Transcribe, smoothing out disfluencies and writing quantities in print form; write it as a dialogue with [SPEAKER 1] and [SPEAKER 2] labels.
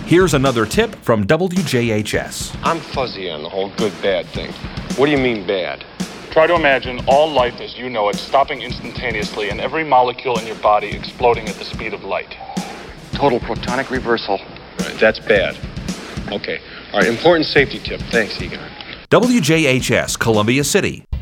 [SPEAKER 1] Here's another tip from WJHS.
[SPEAKER 2] I'm fuzzy on the whole good-bad thing. What do you mean bad?
[SPEAKER 3] Try to imagine all life as you know it stopping instantaneously and every molecule in your body exploding at the speed of light.
[SPEAKER 2] Total protonic reversal. Right, that's bad. Okay. All right, important safety tip. Thanks, Egon.
[SPEAKER 1] WJHS, Columbia City.